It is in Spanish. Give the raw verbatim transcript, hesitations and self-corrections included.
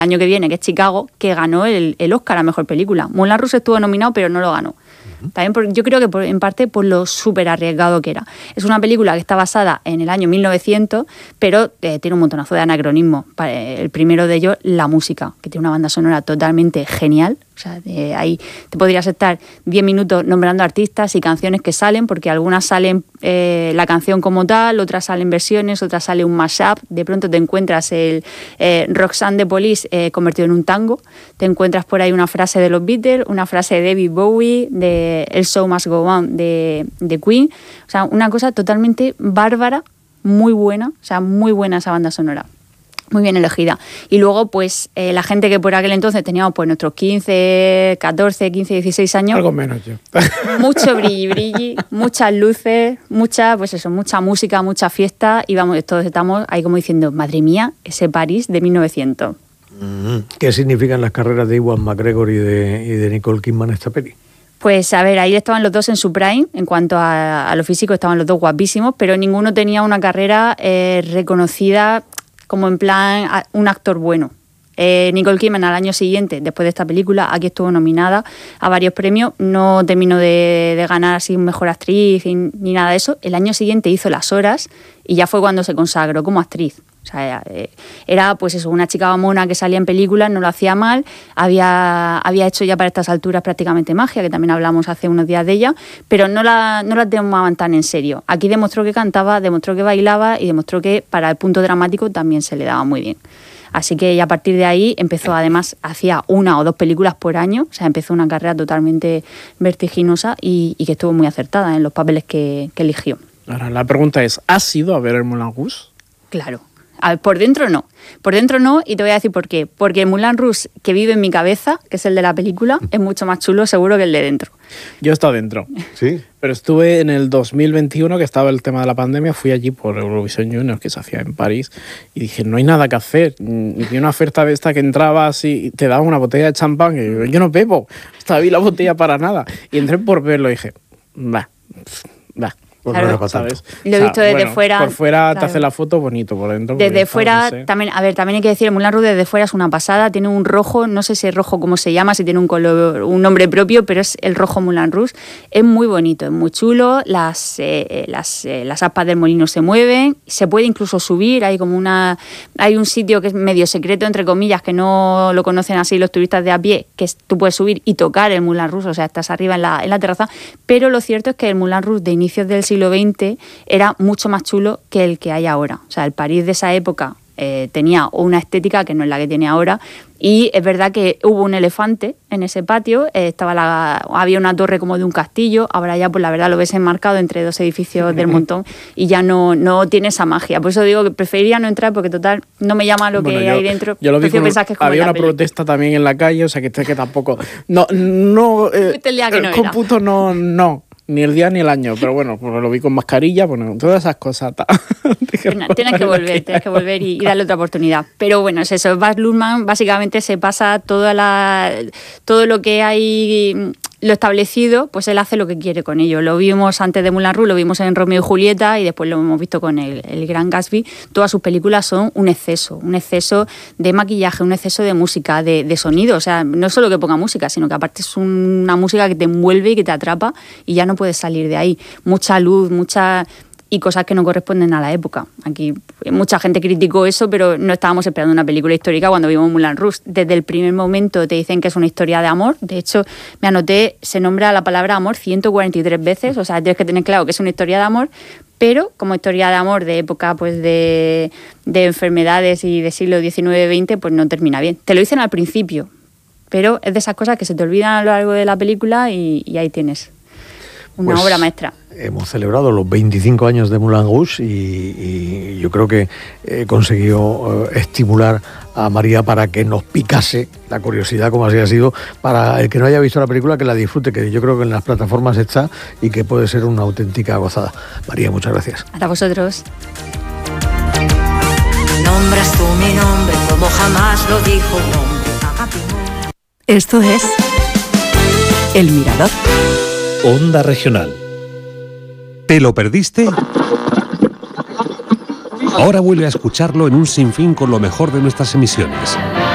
año que viene, que es Chicago, que ganó el, el Oscar a Mejor Película. Moulin Rouge estuvo nominado, pero no lo ganó. También por, yo creo que por, en parte por lo súper arriesgado que era. Es una película que está basada en el año mil novecientos, pero eh, tiene un montonazo de anacronismos. El primero de ellos, la música, que tiene una banda sonora totalmente genial. O sea, de ahí te podrías estar diez minutos nombrando artistas y canciones que salen, porque algunas salen eh, la canción como tal, otras salen versiones, otras sale un mashup. De pronto te encuentras el eh, Roxanne de Police eh, convertido en un tango. Te encuentras por ahí una frase de los Beatles, una frase de David Bowie, de El Show Must Go On de, de Queen. O sea, una cosa totalmente bárbara, muy buena, o sea, muy buena esa banda sonora. Muy bien elegida. Y luego, pues, eh, la gente que por aquel entonces teníamos pues nuestros quince, catorce, quince, dieciséis años. Algo menos yo. Mucho brilli brilli, muchas luces, mucha, pues eso, mucha música, mucha fiesta. Y vamos, todos estamos ahí como diciendo, madre mía, ese París de mil novecientos. ¿Qué significan las carreras de Ewan McGregor y de, y de Nicole Kidman en esta peli? Pues a ver, ahí estaban los dos en su prime, en cuanto a, a lo físico estaban los dos guapísimos, pero ninguno tenía una carrera eh, reconocida como en plan un actor bueno. Eh, Nicole Kidman al año siguiente, después de esta película, aquí estuvo nominada a varios premios, no terminó de, de ganar así mejor actriz ni, ni nada de eso. El año siguiente hizo Las Horas y ya fue cuando se consagró como actriz. O sea, era pues eso, una chica mona que salía en películas, no lo hacía mal, había, había hecho ya para estas alturas prácticamente magia, que también hablamos hace unos días de ella, pero no la, no la tomaban tan en serio. Aquí demostró que cantaba, demostró que bailaba y demostró que para el punto dramático también se le daba muy bien. Así que ya a partir de ahí empezó, además, hacía una o dos películas por año, o sea, empezó una carrera totalmente vertiginosa y, y que estuvo muy acertada en los papeles que, que eligió. Ahora, la pregunta es, ¿has ido a ver el Moulin Rouge? Claro. A ver, por dentro no. Por dentro no, y te voy a decir por qué. Porque el Moulin Rouge que vive en mi cabeza, que es el de la película, es mucho más chulo seguro que el de dentro. Yo he estado dentro. Sí. Pero estuve en el dos mil veintiuno, que estaba el tema de la pandemia, fui allí por Eurovisión Junior, que se hacía en París, y dije, no hay nada que hacer. Y vi una oferta de esta que entrabas y te daban una botella de champán, y yo, yo no bebo, estaba ahí la botella para nada. Y entré por verlo y dije, va, va. Pues claro, no ¿sabes? Lo he visto o sea, desde bueno, fuera. Por fuera claro. te hace la foto bonito, por dentro. Desde fuera, no sé. también, a ver, también hay que decir, el Moulin Rouge desde fuera es una pasada, tiene un rojo, no sé si es rojo cómo se llama, si tiene un color, un nombre propio, pero es el rojo Moulin Rouge. Es muy bonito, es muy chulo, las, eh, las, eh, las aspas del molino se mueven, se puede incluso subir, hay como una, hay un sitio que es medio secreto, entre comillas, que no lo conocen así los turistas de a pie, que es, tú puedes subir y tocar el Moulin Rouge, o sea, estás arriba en la, en la terraza, pero lo cierto es que el Moulin Rouge de inicios del siglo veinte era mucho más chulo que el que hay ahora. O sea, el París de esa época eh, tenía una estética que no es la que tiene ahora, y es verdad que hubo un elefante en ese patio, eh, estaba la, había una torre como de un castillo, ahora ya pues la verdad lo ves enmarcado entre dos edificios del montón y ya no, no tiene esa magia. Por eso digo que preferiría no entrar porque total no me llama lo bueno, que yo, hay dentro. Yo lo vi como, pensar que es como había una peli. protesta también en la calle, o sea que, que tampoco... No, no, eh, el día que no cómputo no, no. Ni el día ni el año, pero bueno, pues lo vi con mascarilla, bueno, todas esas cosas. Tienes que volver, tienes que volver y, y darle otra oportunidad. Pero bueno, es eso, Baz Luhrmann básicamente se pasa toda la, todo lo que hay, lo establecido, pues él hace lo que quiere con ello. Lo vimos antes de Moulin Rouge, lo vimos en Romeo y Julieta y después lo hemos visto con el, el Gran Gatsby. Todas sus películas son un exceso, un exceso de maquillaje, un exceso de música, de, de sonido. O sea, no solo que ponga música, sino que aparte es una música que te envuelve y que te atrapa y ya no puedes salir de ahí. Mucha luz, mucha... y cosas que no corresponden a la época. Aquí mucha gente criticó eso, pero no estábamos esperando una película histórica cuando vimos Moulin Rouge. Desde el primer momento te dicen que es una historia de amor. De hecho, me anoté, se nombra la palabra amor ciento cuarenta y tres veces, o sea, tienes que tener claro que es una historia de amor, pero como historia de amor de época pues de, de enfermedades y de siglo diecinueve veinte, pues no termina bien. Te lo dicen al principio, pero es de esas cosas que se te olvidan a lo largo de la película y, y ahí tienes una pues, obra maestra. Hemos celebrado los veinticinco años de Moulin Rouge y, y yo creo que he conseguido eh, estimular a María para que nos picase la curiosidad, como así ha sido, para el que no haya visto la película, que la disfrute, que yo creo que en las plataformas está y que puede ser una auténtica gozada. María, muchas gracias. A vosotros. Nombras tú mi nombre como jamás lo dijo un hombre. Esto es El Mirador. Onda Regional. ¿Te lo perdiste? Ahora vuelve a escucharlo en un sinfín con lo mejor de nuestras emisiones.